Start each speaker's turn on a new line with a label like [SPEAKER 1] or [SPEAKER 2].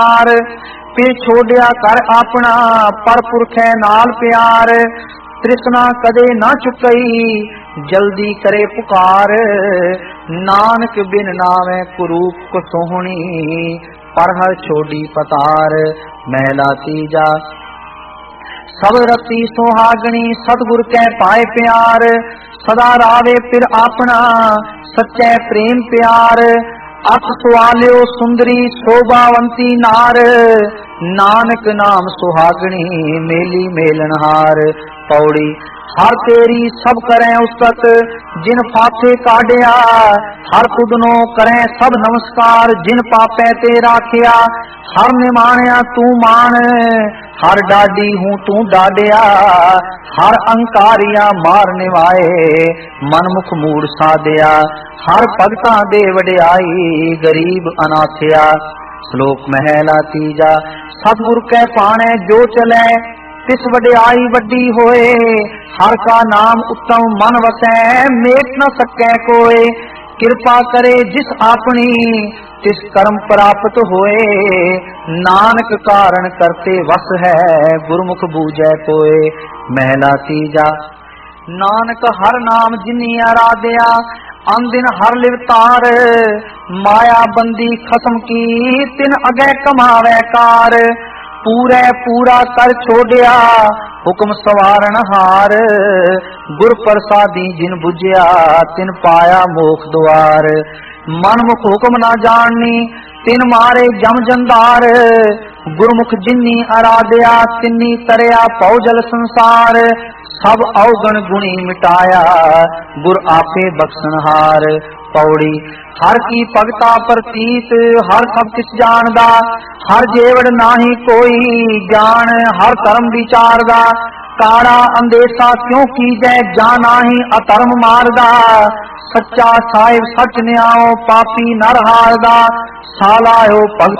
[SPEAKER 1] फिर छोड़िया कर अपना पर पुरखै नाल प्यार। तृष्णा कदे ना चुकई जल्दी करे पुकार। नानक बिन नावे कुरूप को सोहनी पर हर छोड़ी पतार। महला तीजा सब रती सुहागणी सतगुर कै पाए प्यार। सदा रावे फिर अपना सच्चे प्रेम प्यार। अख सुआलियो सुंदरी शोभावंती नार। नानक नाम सुहागणी मेली मेलनहार। पौड़ी हर तेरी सब करें उस्तत जिन फाफे काढ़िया। हर तुदनो करें सब नमस्कार जिन पापे ते राखिया। हर निमाणिया तू मान हर डाडी हूँ तू डाडिया। हर अंकारिया मार निवाए मनमुख मूड साधिया। हर भगतां दे वडियाई गरीब अनाथिया। श्लोक महला तीजा सतगुर कै पाणे जो चले तिस वडियाई वड्डी होए। हर का नाम उत्तम मन वसै मेट न सकै कोय। कृपा करे जिस आपनी तिस कर्म प्राप्त होए। नानक कारण करते वस है गुरमुख बूझै कोय। महला तीजा नानक हर नाम जिनी आराध्या अंदिन हर लिवतार। माया बंदी खत्म की तिन अगे कमावे कार। पूरे पूरा कर छोड़िया हुक्म सवारण हार। गुर प्रसादी जिन बुझिया तिन पाया मोख द्वार। मनमुख हुक्म ना जाननी तिन मारे जम जंदार। गुरमुख जिन्नी आराध्या तिन्नी तरया पौजल संसार। सब अवगण गुणी मिटाया गुर आपे बख्शनहार। पौड़ी हर की भगता प्रतीत हर सब किस जानदा। हर जेवड़ नाही कोई जान हर धर्म विचारदा। काड़ा अंदेशा क्यों कीजै जाना ही अधर्म मारदा। सच्चा साहिब सच न्याओ पापी नर हारदा। सालायो भगत